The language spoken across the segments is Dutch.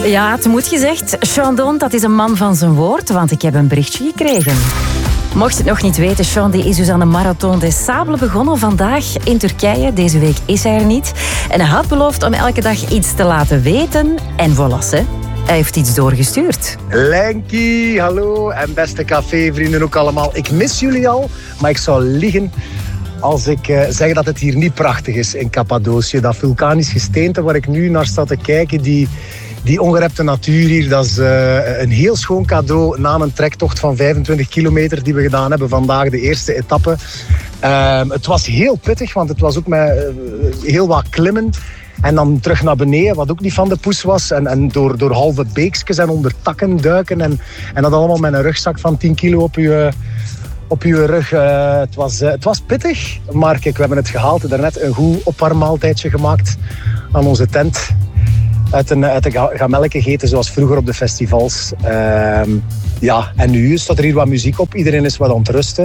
Ja, het moet gezegd. Sean Don, dat is een man van zijn woord, want ik heb een berichtje gekregen. Mocht je het nog niet weten, Sean die is dus aan de Marathon des Sables begonnen vandaag in Turkije. Deze week is hij er niet. En hij had beloofd om elke dag iets te laten weten. En voilà, hè. Hij heeft iets doorgestuurd. Lenkie, hallo en beste cafévrienden ook allemaal. Ik mis jullie al, maar ik zou liegen als ik zeg dat het hier niet prachtig is in Cappadocië. Dat vulkanisch gesteente waar ik nu naar sta te kijken, die ongerepte natuur hier, dat is een heel schoon cadeau na een trektocht van 25 kilometer die we gedaan hebben vandaag, de eerste etappe. Het was heel pittig, want het was ook met heel wat klimmen. En dan terug naar beneden, wat ook niet van de poes was. En door halve beekjes en onder takken duiken. En dat allemaal met een rugzak van 10 kilo op je rug. Het was pittig, maar kijk, we hebben het gehaald. Daarnet een goed opwarmmaaltijdje gemaakt aan onze tent. Uit een gamelke gegeten, zoals vroeger op de festivals. En nu staat er hier wat muziek op. Iedereen is wat aan het rusten.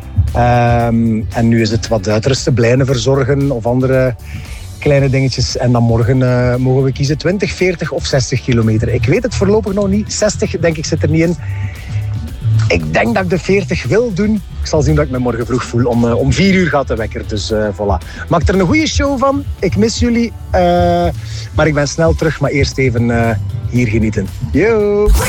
En nu is het wat uitrusten, blijnen verzorgen of andere kleine dingetjes. En dan morgen mogen we kiezen 20, 40 of 60 kilometer. Ik weet het voorlopig nog niet. 60 denk ik zit er niet in. Ik denk dat ik de 40 wil doen. Ik zal zien dat ik me morgen vroeg voel. Om 4 uur gaat de wekker. Dus voilà. Maak er een goede show van. Ik mis jullie. Maar ik ben snel terug. Maar eerst even hier genieten. Yo!